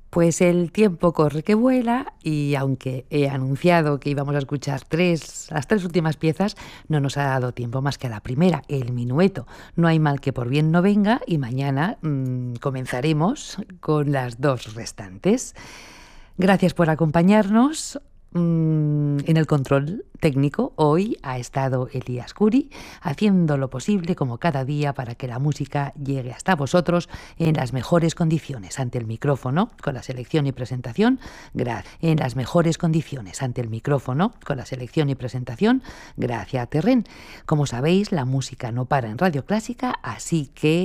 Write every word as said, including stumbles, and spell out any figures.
Pues el tiempo corre que vuela y aunque he anunciado que íbamos a escuchar tres, las tres últimas piezas, no nos ha dado tiempo más que a la primera, el minueto. No hay mal que por bien no venga y mañana mmm, comenzaremos con las dos restantes. Gracias por acompañarnos. En el control técnico hoy ha estado Elías Curi, haciendo lo posible como cada día para que la música llegue hasta vosotros en las mejores condiciones ante el micrófono con la selección y presentación. Gracias. En las mejores condiciones ante el micrófono con la selección y presentación. Gracias a Terren. Como sabéis, la música no para en Radio Clásica, así que